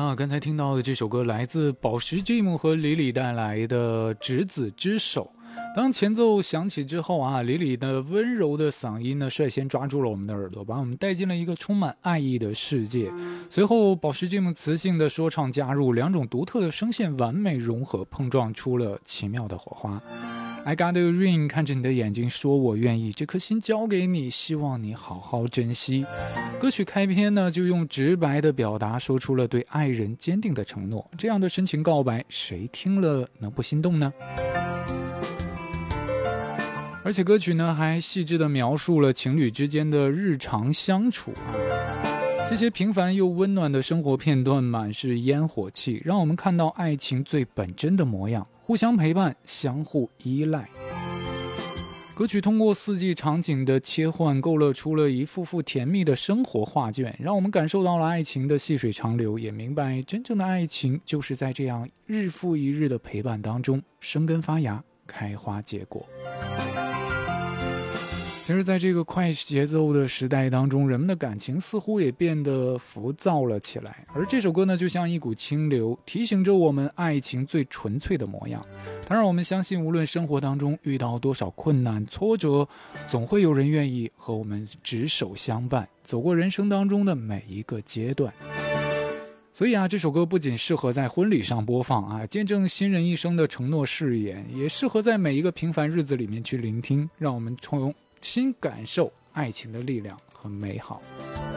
刚才听到的这首歌来自宝石 Jim 和李李带来的《执子之手》。当前奏响起之后啊，李李的温柔的嗓音呢，率先抓住了我们的耳朵，把我们带进了一个充满爱意的世界。随后，宝石 Jim 磁性的说唱加入，两种独特的声线完美融合，碰撞出了奇妙的火花。I got a ring， 看着你的眼睛说我愿意，这颗心交给你，希望你好好珍惜。歌曲开篇呢，就用直白的表达说出了对爱人坚定的承诺，这样的深情告白，谁听了能不心动呢？而且歌曲呢还细致地描述了情侣之间的日常相处这些平凡又温暖的生活片段满是烟火气，让我们看到爱情最本真的模样，互相陪伴，相互依赖。歌曲通过四季场景的切换，勾勒出了一幅幅甜蜜的生活画卷，让我们感受到了爱情的细水长流，也明白真正的爱情就是在这样日复一日的陪伴当中生根发芽，开花结果。其实在这个快节奏的时代当中，人们的感情似乎也变得浮躁了起来，而这首歌呢，就像一股清流，提醒着我们爱情最纯粹的模样。它让我们相信，无论生活当中遇到多少困难挫折，总会有人愿意和我们执手相伴，走过人生当中的每一个阶段。所以啊，这首歌不仅适合在婚礼上播放啊，见证新人一生的承诺誓言，也适合在每一个平凡日子里面去聆听，让我们重新感受爱情的力量和美好。